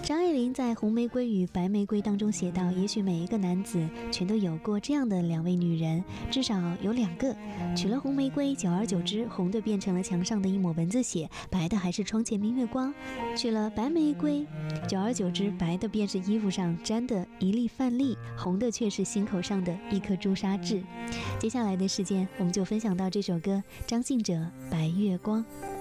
张爱玲在《红玫瑰与白玫瑰》当中写道：也许每一个男子全都有过这样的2位女人，至少有2个。娶了红玫瑰，久而久之，红的变成了墙上的一抹蚊子血，白的还是窗前明月光；娶了白玫瑰，久而久之，白的便是衣服上沾的一粒饭粒，红的却是心口上的一颗朱砂痣。接下来的时间，我们就分享到这首歌，张信哲《白月光》。